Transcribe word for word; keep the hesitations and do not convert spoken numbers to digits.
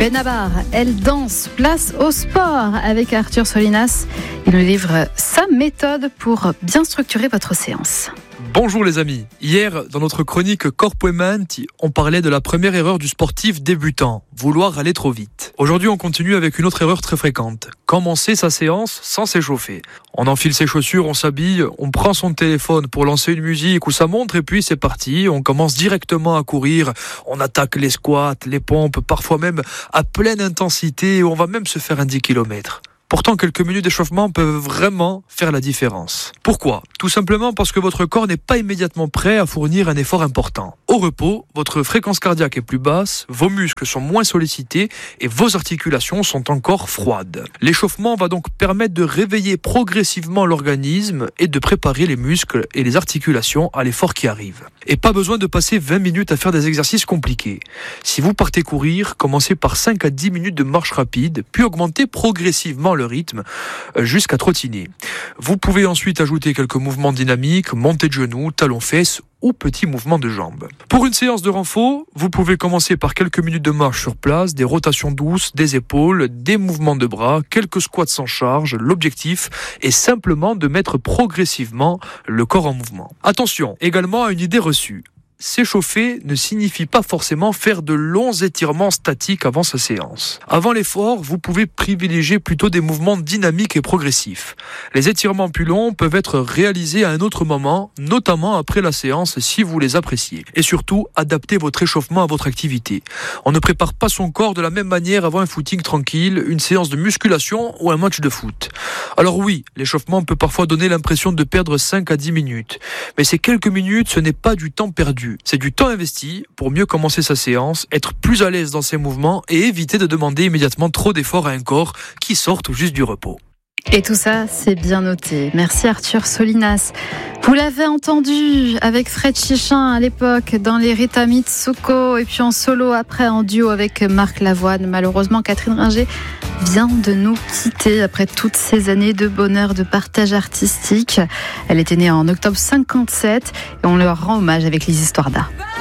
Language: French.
Benabar, elle danse, place au sport avec Arthur Solinas. Il nous livre sa méthode pour bien structurer votre séance. Bonjour les amis, hier dans notre chronique Corpo e Menti, on parlait de la première erreur du sportif débutant, vouloir aller trop vite. Aujourd'hui on continue avec une autre erreur très fréquente, commencer sa séance sans s'échauffer. On enfile ses chaussures, on s'habille, on prend son téléphone pour lancer une musique ou sa montre et puis c'est parti, on commence directement à courir, on attaque les squats, les pompes, parfois même à pleine intensité et on va même se faire un dix kilomètres. Pourtant, quelques minutes d'échauffement peuvent vraiment faire la différence. Pourquoi ? Tout simplement parce que votre corps n'est pas immédiatement prêt à fournir un effort important. Au repos, votre fréquence cardiaque est plus basse, vos muscles sont moins sollicités et vos articulations sont encore froides. L'échauffement va donc permettre de réveiller progressivement l'organisme et de préparer les muscles et les articulations à l'effort qui arrive. Et pas besoin de passer vingt minutes à faire des exercices compliqués. Si vous partez courir, commencez par cinq à dix minutes de marche rapide, puis augmentez progressivement le rythme jusqu'à trottiner. Vous pouvez ensuite ajouter quelques mouvements dynamiques, montée de genoux, talons-fesses ou petits mouvements de jambes. Pour une séance de renfort, vous pouvez commencer par quelques minutes de marche sur place, des rotations douces, des épaules, des mouvements de bras, quelques squats sans charge. L'objectif est simplement de mettre progressivement le corps en mouvement. Attention également à une idée reçue. S'échauffer ne signifie pas forcément faire de longs étirements statiques avant sa séance. Avant l'effort, vous pouvez privilégier plutôt des mouvements dynamiques et progressifs. Les étirements plus longs peuvent être réalisés à un autre moment, notamment après la séance si vous les appréciez. Et surtout, adaptez votre échauffement à votre activité. On ne prépare pas son corps de la même manière avant un footing tranquille, une séance de musculation ou un match de foot. Alors oui, l'échauffement peut parfois donner l'impression de perdre cinq à dix minutes. Mais ces quelques minutes, ce n'est pas du temps perdu. C'est du temps investi pour mieux commencer sa séance, être plus à l'aise dans ses mouvements et éviter de demander immédiatement trop d'efforts à un corps qui sort tout juste du repos. Et tout ça, c'est bien noté. Merci Arthur Solinas. Vous l'avez entendu avec Fred Chichin à l'époque dans les Rita Mitsuko et puis en solo après en duo avec Marc Lavoine. Malheureusement, Catherine Ringer vient de nous quitter après toutes ces années de bonheur, de partage artistique. Elle était née en octobre cinquante-sept et on leur rend hommage avec les histoires d'art.